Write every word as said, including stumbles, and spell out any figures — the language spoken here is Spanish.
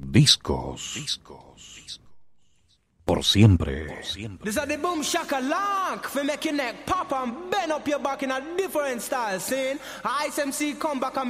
Discos. Discos. Por siempre. Por siempre. This is the boom shaka lock for make your neck pop and bend up your back in a different style. Saying I S M C come back and